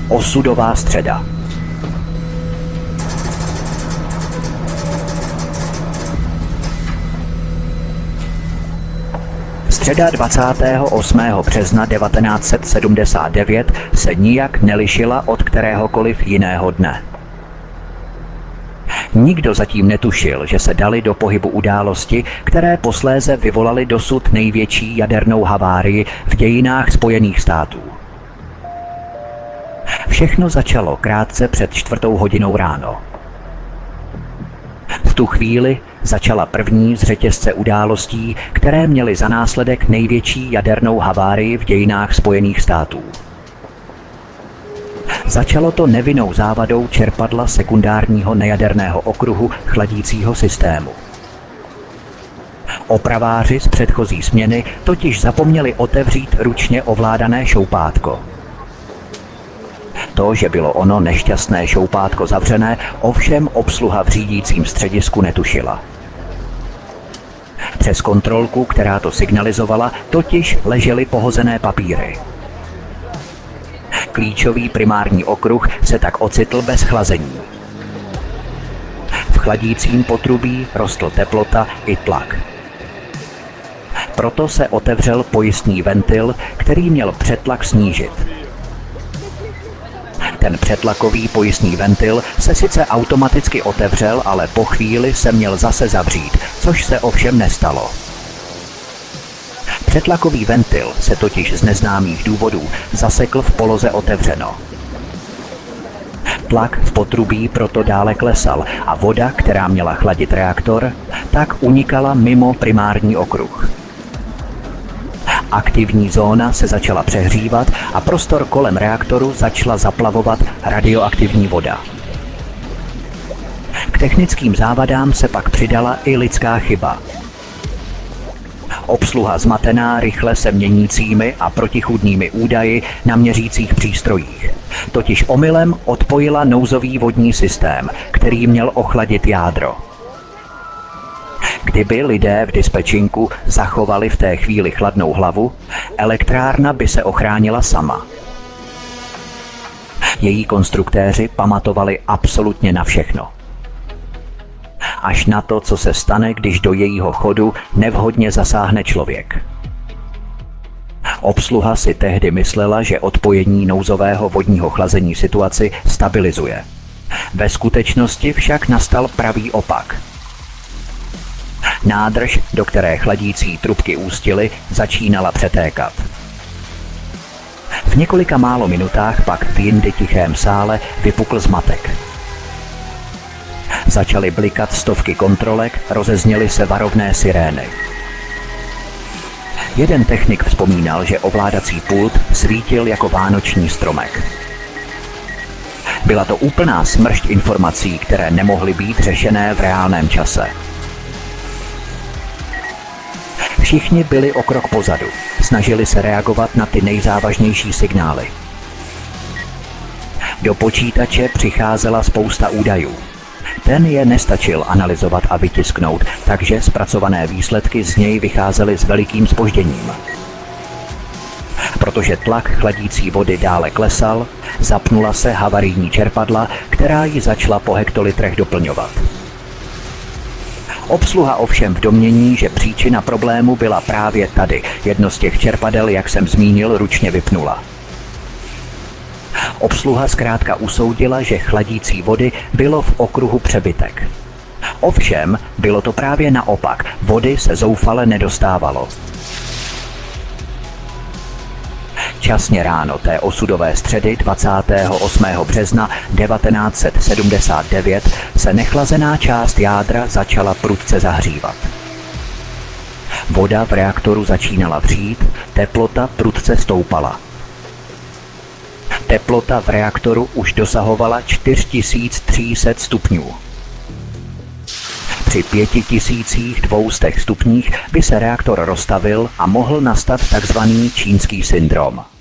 Osudová středa. Středa 28. března 1979 se nijak nelišila od kteréhokoliv jiného dne. Nikdo zatím netušil, že se dali do pohybu události, které posléze vyvolaly dosud největší jadernou havárii v dějinách Spojených států. Všechno začalo krátce před 4:00 ráno. V tu chvíli začala první z řetězce událostí, které měly za následek největší jadernou havárii v dějinách Spojených států. Začalo to nevinnou závadou čerpadla sekundárního nejaderného okruhu chladícího systému. Opraváři z předchozí směny totiž zapomněli otevřít ručně ovládané šoupátko. To, že bylo ono nešťastné šoupátko zavřené, ovšem obsluha v řídícím středisku netušila. Přes kontrolku, která to signalizovala, totiž ležely pohozené papíry. Klíčový primární okruh se tak ocitl bez chlazení. V chladícím potrubí rostl teplota i tlak. Proto se otevřel pojistný ventil, který měl přetlak snížit. Ten přetlakový pojistný ventil se sice automaticky otevřel, ale po chvíli se měl zase zavřít, což se ovšem nestalo. Přetlakový ventil se totiž z neznámých důvodů zasekl v poloze otevřeno. Tlak v potrubí proto dále klesal a voda, která měla chladit reaktor, tak unikala mimo primární okruh. Aktivní zóna se začala přehřívat a prostor kolem reaktoru začala zaplavovat radioaktivní voda. K technickým závadám se pak přidala i lidská chyba. Obsluha zmatená rychle se měnícími a protichůdnými údaji na měřících přístrojích. Totiž omylem odpojila nouzový vodní systém, který měl ochladit jádro. Kdyby lidé v dispečinku zachovali v té chvíli chladnou hlavu, elektrárna by se ochránila sama. Její konstruktéři pamatovali absolutně na všechno. Až na to, co se stane, když do jejího chodu nevhodně zasáhne člověk. Obsluha si tehdy myslela, že odpojení nouzového vodního chlazení situaci stabilizuje. Ve skutečnosti však nastal pravý opak. Nádrž, do které chladící trubky ústily, začínala přetékat. V několika málo minutách pak v jindy tichém sále vypukl zmatek. Začaly blikat stovky kontrolek, rozezněly se varovné sirény. Jeden technik vzpomínal, že ovládací pult svítil jako vánoční stromek. Byla to úplná smršť informací, které nemohly být řešené v reálném čase. Všichni byli o krok pozadu, snažili se reagovat na ty nejzávažnější signály. Do počítače přicházela spousta údajů. Ten je nestačil analyzovat a vytisknout, takže zpracované výsledky z něj vycházely s velikým zpožděním. Protože tlak chladící vody dále klesal, zapnula se havarijní čerpadla, která ji začala po hektolitrech doplňovat. Obsluha ovšem v domnění, že příčina problému byla právě tady, jedno z těch čerpadel, jak jsem zmínil, ručně vypnula. Obsluha zkrátka usoudila, že chladící vody bylo v okruhu přebytek. Ovšem, bylo to právě naopak, vody se zoufale nedostávalo. Časně ráno té osudové středy 28. března 1979 se nechlazená část jádra začala prudce zahřívat. Voda v reaktoru začínala vřít, teplota prudce stoupala. Teplota v reaktoru už dosahovala 4300 stupňů. Při 5200 stupních by se reaktor roztavil a mohl nastat takzvaný čínský syndrom.